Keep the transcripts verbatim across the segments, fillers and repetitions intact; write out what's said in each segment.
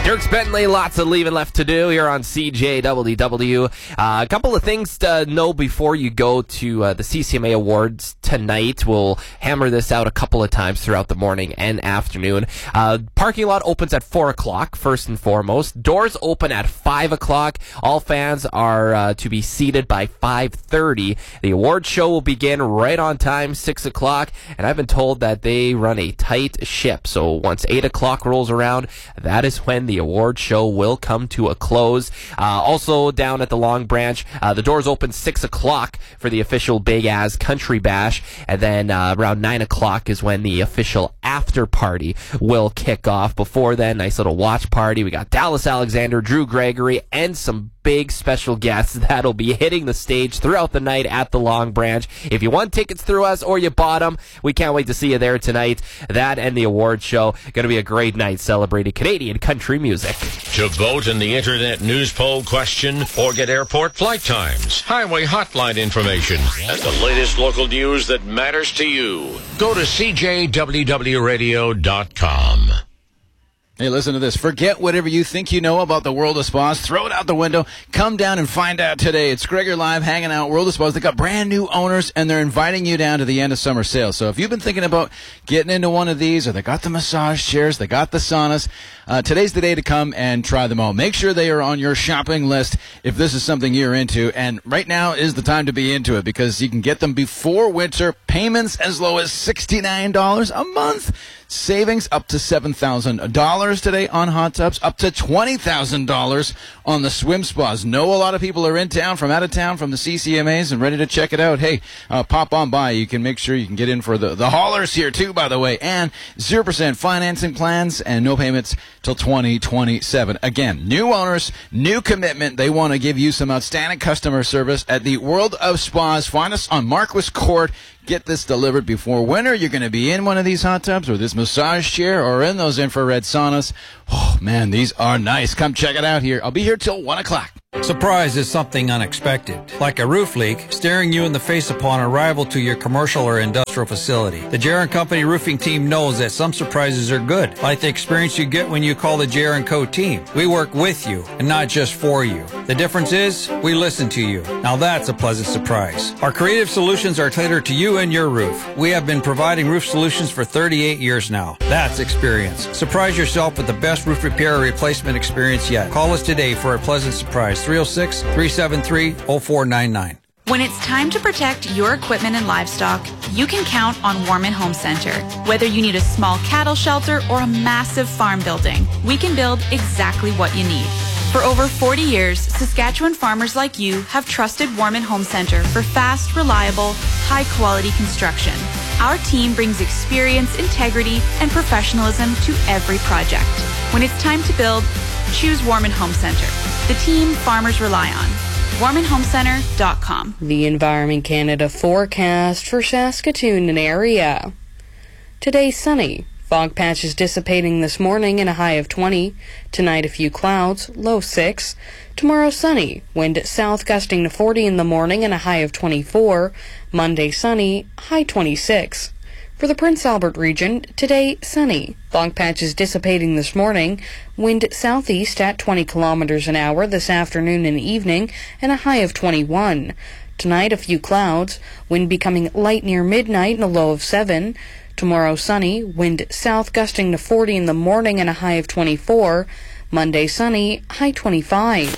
Dierks Bentley, lots of leaving left to do here on C J W W. Uh, a couple of things to know before you go to uh, the C C M A Awards tonight. We'll hammer this out a couple of times throughout the morning and afternoon. Uh, parking lot opens at four o'clock, first and foremost. Doors open at five o'clock. All fans are uh, to be seated by five thirty. The award show will begin right on time, six o'clock, and I've been told that they run a tight ship. So once eight o'clock rolls around, that is when the award show will come to a close. Uh, also down at the Long Branch, uh, the doors open six o'clock for the official Big As Country Bash, and then uh, around nine o'clock is when the official after party will kick off. Before then, nice little watch party. We got Dallas Alexander, Drew Gregory, and some big special guests that'll be hitting the stage throughout the night at the Long Branch. If you won tickets through us or you bought them, we can't wait to see you there tonight. That and the award show, going to be a great night celebrating Canadian country music. To vote in the Internet News Poll question or get airport flight times, highway hotline information, and the latest local news that matters to you, go to C J W W radio dot com. Hey, listen to this. Forget whatever you think you know about the World of Spas. Throw it out the window. Come down and find out today. It's Gregor Live hanging out World of Spas. They got brand new owners, and they're inviting you down to the end of summer sale. So if you've been thinking about getting into one of these, or they got the massage chairs, they got the saunas, uh, today's the day to come and try them all. Make sure they are on your shopping list if this is something you're into. And right now is the time to be into it because you can get them before winter. Payments as low as sixty-nine dollars a month. Savings up to seven thousand dollars today on hot tubs, up to twenty thousand dollars on the swim spas. Know a lot of people are in town from out of town from the C C M As and ready to check it out. Hey, uh, pop on by. You can make sure you can get in for the, the haulers here too, by the way. And zero percent financing plans and no payments till twenty twenty-seven. Again, new owners, new commitment. They want to give you some outstanding customer service at the World of Spas. Find us on Marquis Court. Get this delivered before winter. You're going to be in one of these hot tubs or this massage chair or in those infrared saunas. Oh, man, these are nice. Come check it out here. I'll be here till one o'clock. Surprise is something unexpected, like a roof leak staring you in the face upon arrival to your commercial or industrial facility. The J R and Company roofing team knows that some surprises are good, like the experience you get when you call the J R and Co team. We work with you and not just for you. The difference is we listen to you. Now that's a pleasant surprise. Our creative solutions are tailored to you and your roof. We have been providing roof solutions for thirty-eight years now. That's experience. Surprise yourself with the best roof repair or replacement experience yet. Call us today for a pleasant surprise. three oh six, three seven three, oh four nine nine. When it's time to protect your equipment and livestock, you can count on Warman Home Center. Whether you need a small cattle shelter or a massive farm building, we can build exactly what you need. For over forty years, Saskatchewan farmers like you have trusted Warman Home Center for fast, reliable, high-quality construction. Our team brings experience, integrity, and professionalism to every project. When it's time to build, choose Warman Home Center, the team farmers rely on. warman home center dot com. The Environment Canada forecast for Saskatoon and area. Today, sunny. Fog patches dissipating this morning and a high of twenty. Tonight, a few clouds, low six. Tomorrow, sunny. Wind south gusting to forty in the morning and a high of twenty-four. Monday, sunny, high twenty-six. For the Prince Albert region, today, sunny. Fog patches dissipating this morning. Wind southeast at twenty kilometers an hour this afternoon and evening, and a high of twenty-one. Tonight, a few clouds. Wind becoming light near midnight and a low of seven. Tomorrow, sunny. Wind south gusting to forty in the morning and a high of twenty-four. Monday, sunny, high twenty-five.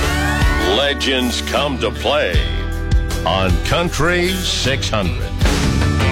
Legends come to play on Country six hundred.